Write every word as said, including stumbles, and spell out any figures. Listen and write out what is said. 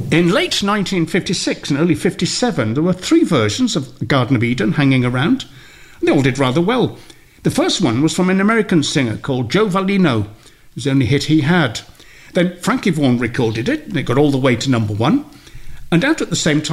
In late nineteen fifty-six and early fifty-seven, there were three versions of Garden of Eden hanging around, and they all did rather well. The first one was from an American singer called Joe Valino. It was the only hit he had. Then Frankie Vaughan recorded it, and it got all the way to number one. And out at the same time,